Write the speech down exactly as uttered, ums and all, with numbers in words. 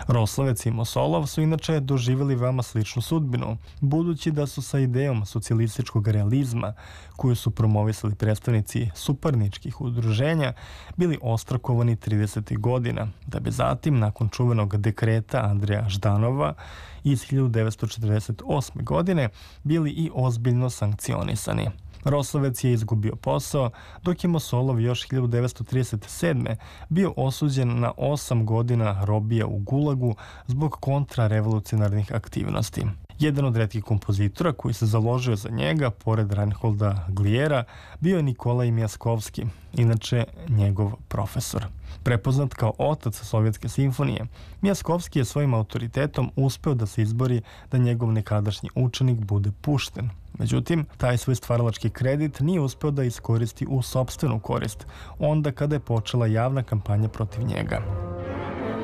Roslavec i Mosolov su inače doživjeli veoma sličnu sudbinu, budući da su sa idejom socijalističkog realizma, koju su promovisali predstavnici suparničkih udruženja, bili ostrakovani tridesetih godina, da bi zatim, nakon čuvenog dekreta Andreja Ždanova iz hiljadu devetsto četrdeset osme. godine, bili i ozbiljno sankcionisani. Roslavec je izgubio posao, dok je Mosolov još hiljadu devetsto trideset sedme. bio osuđen na osam godina robija u Gulagu zbog kontrarevolucionarnih aktivnosti. Jedan od retkih kompozitora koji se založio za njega, pored Reinholda Gliera, bio je Nikolaj Mijaskovski, inače njegov profesor. Prepoznat kao otac sovjetske simfonije, Mijaskovski je svojim autoritetom uspeo da se izbori da njegov nekadašnji učenik bude pušten. Međutim, taj svoj stvaralački kredit nije uspeo da iskoristi u sopstvenu korist, onda kada je počela javna kampanja protiv njega.